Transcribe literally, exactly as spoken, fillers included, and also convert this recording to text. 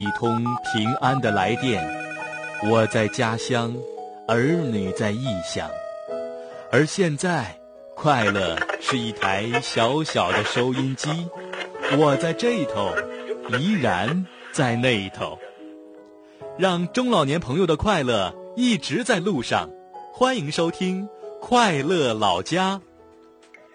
一通平安的来电，我在家乡，儿女在异乡。而现在，快乐是一台小小的收音机，我在这头，依然在那头。让中老年朋友的快乐一直在路上，欢迎收听《快乐老家》。